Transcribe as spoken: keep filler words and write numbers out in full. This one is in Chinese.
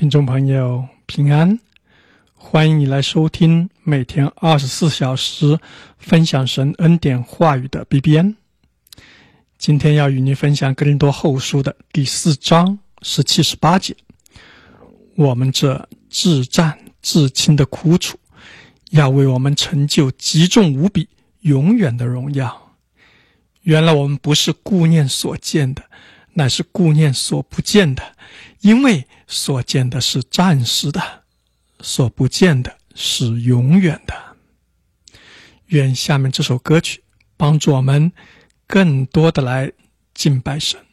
听众朋友平安，欢迎你来收听每天二十四小时分享神恩典话语的 B B N。 今天要与你分享哥林多后书的第四章十七、十八节。我们这至战至轻的苦楚，要为我们成就极重无比永远的荣耀。原来我们不是顾念所见的，乃是顾念所不见的，因为所见的是暂时的，所不见的是永远的。愿下面这首歌曲帮助我们更多的来敬拜神。